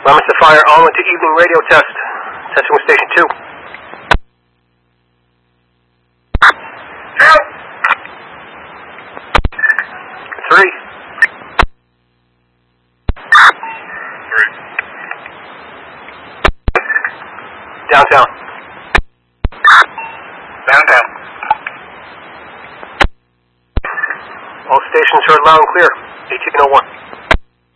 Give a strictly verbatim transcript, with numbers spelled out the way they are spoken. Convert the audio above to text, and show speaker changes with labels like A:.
A: Lemons to fire, all into evening radio test. Testing with station two.
B: Two.
A: Three.
B: Three.
A: Downtown.
B: Downtown.
A: All stations heard loud and clear. eighteen oh one.